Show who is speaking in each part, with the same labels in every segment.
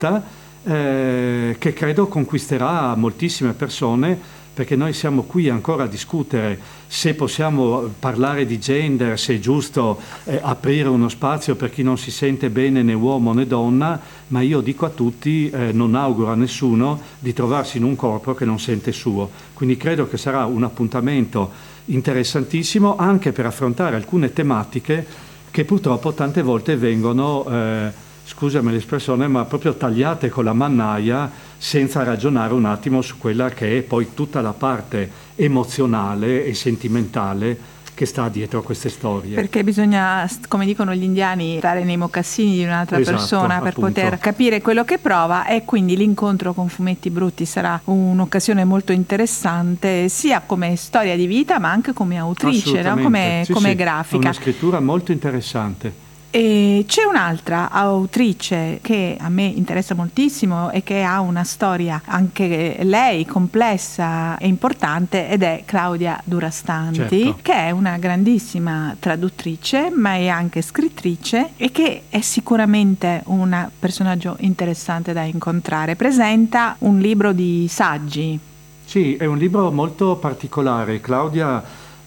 Speaker 1: che credo conquisterà moltissime persone, perché noi siamo qui ancora a discutere se possiamo parlare di gender, se è giusto aprire uno spazio per chi non si sente bene né uomo né donna, ma io dico a tutti, non auguro a nessuno di trovarsi in un corpo che non sente suo. Quindi credo che sarà un appuntamento interessantissimo anche per affrontare alcune tematiche che purtroppo tante volte vengono, scusami l'espressione, ma proprio tagliate con la mannaia senza ragionare un attimo su quella che è poi tutta la parte emozionale e sentimentale che sta dietro a queste storie.
Speaker 2: Perché bisogna, come dicono gli indiani, stare nei mocassini di un'altra persona per
Speaker 1: appunto
Speaker 2: poter capire quello che prova, e quindi l'incontro con Fumetti Brutti sarà un'occasione molto interessante sia come storia di vita ma anche come autrice, no? come grafica.
Speaker 1: È una scrittura molto interessante.
Speaker 2: E c'è un'altra autrice che a me interessa moltissimo e che ha una storia anche lei complessa e importante, ed è Claudia Durastanti,
Speaker 1: certo,
Speaker 2: che è una grandissima traduttrice ma è anche scrittrice e che è sicuramente un personaggio interessante da incontrare. Presenta un libro di saggi.
Speaker 1: Sì, è un libro molto particolare. Claudia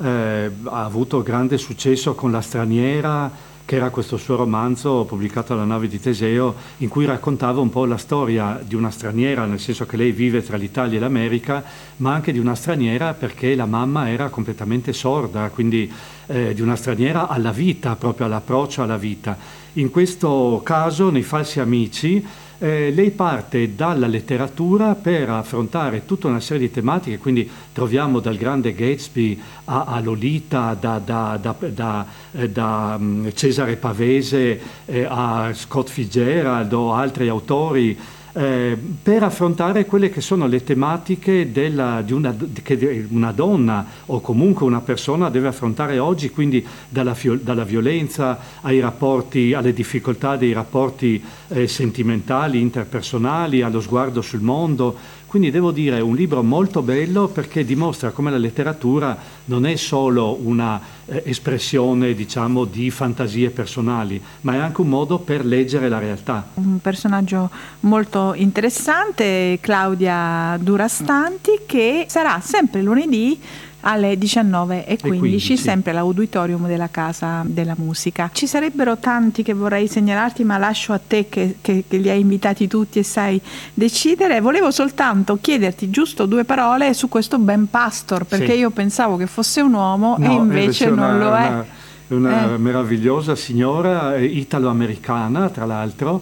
Speaker 1: ha avuto grande successo con La straniera, che era questo suo romanzo pubblicato alla Nave di Teseo, in cui raccontava un po' la storia di una straniera, nel senso che lei vive tra l'Italia e l'America, ma anche di una straniera perché la mamma era completamente sorda, quindi di una straniera alla vita, proprio all'approccio alla vita. In questo caso, nei Falsi amici, lei parte dalla letteratura per affrontare tutta una serie di tematiche, quindi troviamo dal grande Gatsby a Lolita, da Cesare Pavese a Scott Fitzgerald o altri autori, per affrontare quelle che sono le tematiche che una donna o comunque una persona deve affrontare oggi, quindi dalla violenza ai rapporti, alle difficoltà dei rapporti sentimentali, interpersonali, allo sguardo sul mondo. Quindi devo dire, è un libro molto bello perché dimostra come la letteratura non è solo una espressione, diciamo, di fantasie personali, ma è anche un modo per leggere la realtà.
Speaker 2: Un personaggio molto interessante, Claudia Durastanti, che sarà sempre lunedì alle 19:15, sempre all'auditorium della Casa della Musica. Ci sarebbero tanti che vorrei segnalarti, ma lascio a te che li hai invitati tutti e sai decidere. Volevo soltanto chiederti giusto 2 parole su questo Ben Pastor, perché io pensavo che fosse un uomo e invece non lo è.
Speaker 1: Una meravigliosa signora italo-americana, tra l'altro.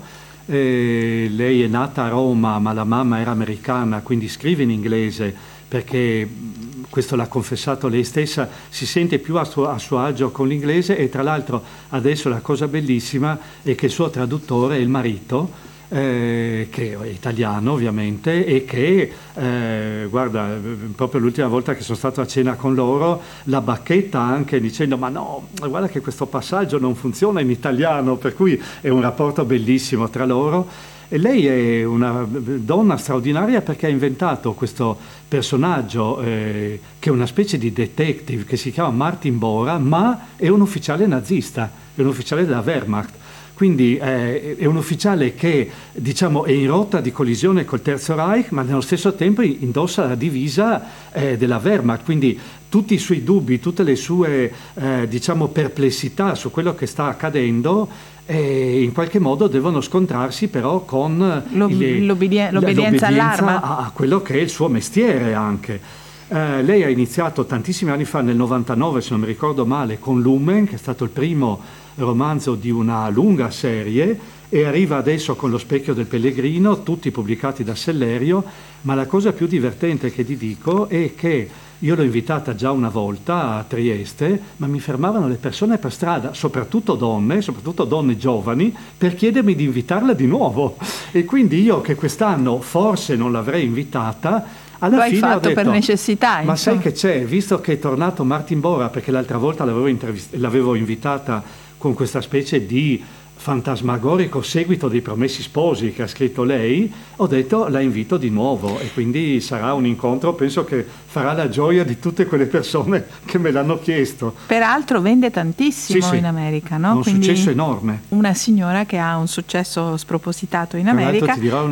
Speaker 1: Lei è nata a Roma, ma la mamma era americana, quindi scrive in inglese perché, questo l'ha confessato lei stessa, si sente più a suo agio con l'inglese, e tra l'altro adesso la cosa bellissima è che il suo traduttore è il marito, che è italiano ovviamente, e che guarda, proprio l'ultima volta che sono stato a cena con loro la bacchetta anche dicendo: ma no, guarda che questo passaggio non funziona in italiano, per cui è un rapporto bellissimo tra loro. E lei è una donna straordinaria perché ha inventato questo personaggio che è una specie di detective che si chiama Martin Bora, ma è un ufficiale nazista, è un ufficiale della Wehrmacht. Quindi è un ufficiale che, diciamo, è in rotta di collisione col Terzo Reich, ma nello stesso tempo indossa la divisa della Wehrmacht. Quindi tutti i suoi dubbi, tutte le sue diciamo perplessità su quello che sta accadendo, in qualche modo devono scontrarsi però con
Speaker 2: l'obbedienza all'arma,
Speaker 1: a quello che è il suo mestiere anche. Lei ha iniziato tantissimi anni fa, nel 99 se non mi ricordo male, con Lumen, che è stato il primo romanzo di una lunga serie, e arriva adesso con Lo specchio del pellegrino, tutti pubblicati da Sellerio. Ma la cosa più divertente che ti dico è che io l'ho invitata già una volta a Trieste, ma mi fermavano le persone per strada, soprattutto donne giovani, per chiedermi di invitarla di nuovo. E quindi io, che quest'anno forse non l'avrei invitata, alla fine ho detto,
Speaker 2: per necessità.
Speaker 1: Ma sai che c'è? Visto che è tornato Martin Bora, perché l'altra volta l'avevo invitata con questa specie di fantasmagorico seguito dei Promessi Sposi che ha scritto lei, ho detto la invito di nuovo e quindi sarà un incontro, penso che farà la gioia di tutte quelle persone che me l'hanno chiesto.
Speaker 2: Peraltro vende tantissimo in America, no?
Speaker 1: Un
Speaker 2: quindi
Speaker 1: successo enorme.
Speaker 2: Una signora che ha un successo spropositato in
Speaker 1: Tra l'altro
Speaker 2: America.
Speaker 1: ti dirò